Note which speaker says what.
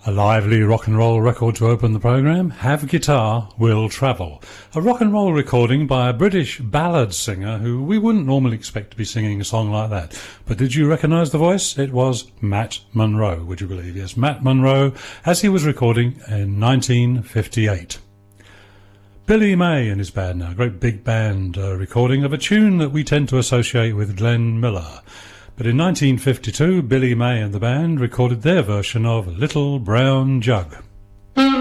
Speaker 1: A lively rock and roll record to open the programme, Have Guitar, Will Travel. A rock and roll recording by a British ballad singer who we wouldn't normally expect to be singing a song like that. But did you recognise the voice? It was Matt Monro, would you believe? Yes, Matt Monro, as he was recording in 1958. Billy May and his band now, a great big band recording of a tune that we tend to associate with Glenn Miller. But in 1952, Billy May and the band recorded their version of Little Brown Jug.